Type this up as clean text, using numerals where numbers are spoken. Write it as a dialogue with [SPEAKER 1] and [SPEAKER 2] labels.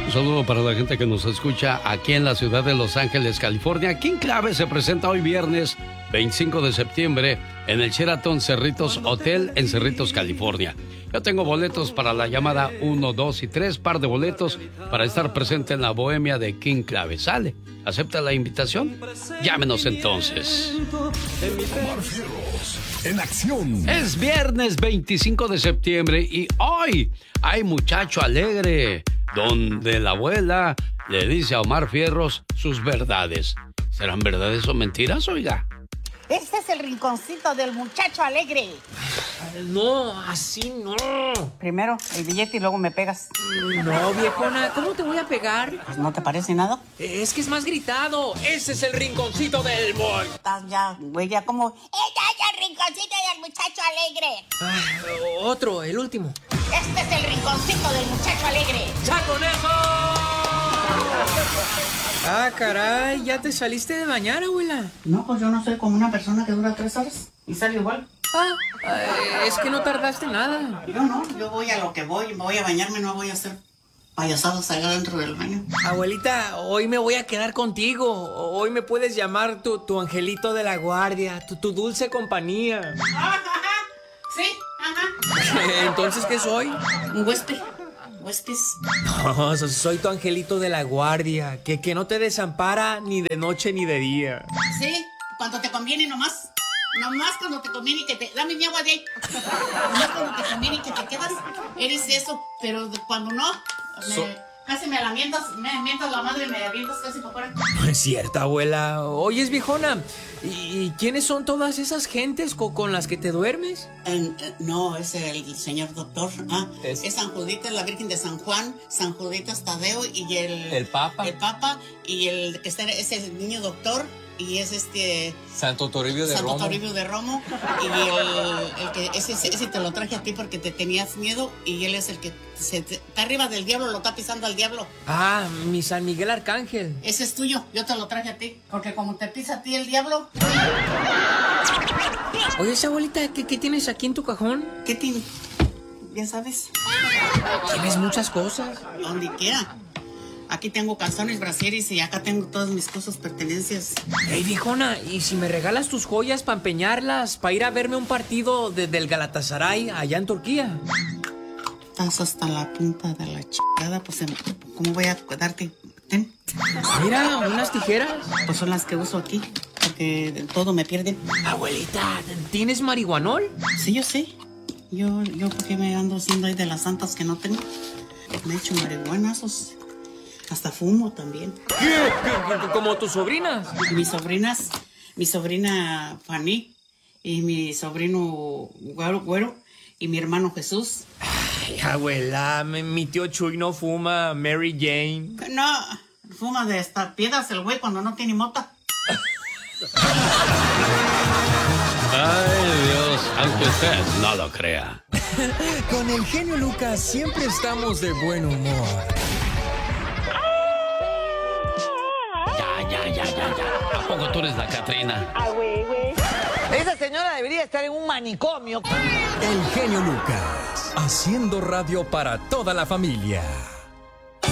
[SPEAKER 1] Un saludo para la gente que nos escucha aquí en la ciudad de Los Ángeles, California. King Clave se presenta hoy viernes 25 de septiembre en el Sheraton Cerritos Hotel en Cerritos, California. Yo tengo boletos para la llamada 1, 2 y 3, par de boletos para estar presente en la bohemia de King Clave. ¿Sale? ¿Acepta la invitación? Llámenos entonces.
[SPEAKER 2] Omar Fierros, en acción.
[SPEAKER 1] Es viernes 25 de septiembre y hoy hay Muchacho Alegre, donde la abuela le dice a Omar Fierros sus verdades. ¿Serán verdades o mentiras, oiga?
[SPEAKER 3] Este es el rinconcito del Muchacho Alegre.
[SPEAKER 4] No, así no.
[SPEAKER 3] Primero el billete y luego me pegas.
[SPEAKER 4] No, viejona, ¿cómo te voy a pegar?
[SPEAKER 3] Pues, ¿no te parece nada?
[SPEAKER 4] Es que es más gritado. Ese es el rinconcito del boy.
[SPEAKER 3] Estás ya, güey, ya como... ¡Este es el rinconcito del Muchacho Alegre!
[SPEAKER 4] Otro, el último.
[SPEAKER 3] Este es el rinconcito del Muchacho Alegre.
[SPEAKER 4] ¡Ya con eso! Ah, caray, ¿ya te saliste de bañar, abuela?
[SPEAKER 3] No, pues yo no soy como una persona que dura 3 horas y sale igual.
[SPEAKER 4] Es que no tardaste nada.
[SPEAKER 3] Yo no, yo voy a lo que voy a bañarme, no voy a hacer payasadas allá dentro del baño.
[SPEAKER 4] Abuelita, hoy me voy a quedar contigo. Hoy me puedes llamar tu angelito de la guardia, tu dulce compañía.
[SPEAKER 3] Ajá, sí, ajá.
[SPEAKER 4] ¿Entonces qué soy?
[SPEAKER 3] Un huésped. ¿Huéspedes?
[SPEAKER 4] No, soy tu angelito de la guardia, que no te desampara ni de noche ni de día.
[SPEAKER 3] Sí, cuando te conviene nomás. Nomás cuando te conviene que te... Dame mi agua de ahí. Nomás cuando te conviene que te quedas, eres eso. Pero cuando no, casi me la mientas la madre, me avientas casi para afuera.
[SPEAKER 4] No es cierto, abuela. Oyes, viejona, ¿y quiénes son todas esas gentes con las que te duermes?
[SPEAKER 3] No, es el señor doctor. Es San Juditas, la Virgen de San Juan, San Juditas Tadeo y el Papa. El Papa y el que está es el niño doctor. Y es
[SPEAKER 4] Santo Toribio de
[SPEAKER 3] Romo. Y el que ese te lo traje a ti porque te tenías miedo. Y él es el que está arriba del diablo, lo está pisando al diablo.
[SPEAKER 4] Ah, mi San Miguel Arcángel.
[SPEAKER 3] Ese es tuyo, yo te lo traje a ti. Porque como te pisa a ti el diablo.
[SPEAKER 4] Oye, esa abuelita, ¿qué tienes aquí en tu cajón?
[SPEAKER 3] ¿Qué tiene? Ya sabes.
[SPEAKER 4] Tienes muchas cosas.
[SPEAKER 3] Donde quiera. Aquí tengo calzones, brasieres y acá tengo todas mis cosas, pertenencias.
[SPEAKER 4] Ey, viejona, ¿y si me regalas tus joyas para empeñarlas, para ir a verme un partido del Galatasaray allá en Turquía?
[SPEAKER 3] Estás hasta la punta de la chingada, pues, ¿cómo voy a darte? Ten.
[SPEAKER 4] Mira, unas tijeras.
[SPEAKER 3] Pues son las que uso aquí, porque todo me pierde.
[SPEAKER 4] Abuelita, ¿tienes marihuanol?
[SPEAKER 3] Sí, yo sé. Yo porque me ando haciendo ahí de las santas que no tengo. Me he hecho marihuanazos. Hasta fumo también.
[SPEAKER 4] ¿Qué? ¿Como tus sobrinas?
[SPEAKER 3] Mi sobrina Fanny y mi sobrino Güero y mi hermano Jesús.
[SPEAKER 4] Ay, abuela, mi tío Chuy no fuma, Mary Jane.
[SPEAKER 3] No, fuma de estas piedras el güey cuando no tiene mota.
[SPEAKER 1] Ay, Dios, aunque usted no lo crea.
[SPEAKER 5] Con el genio Lucas siempre estamos de buen humor.
[SPEAKER 1] Ya. ¿A poco tú eres la Catrina?
[SPEAKER 6] Esa señora debería estar en un manicomio.
[SPEAKER 5] El genio Lucas, haciendo radio para toda la familia.